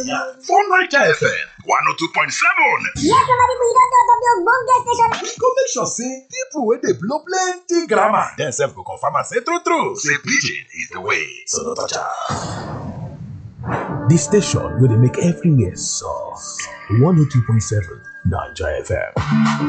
For Naija FM 102.7. Yes, somebody we don't know the ogbonge station. We go make sure say people wey dey blow plenty grammar dem sef go confirm am say true say pidgin is the way, so no touch am. The station wey dey make everywhere soft. 102.7 Naija FM.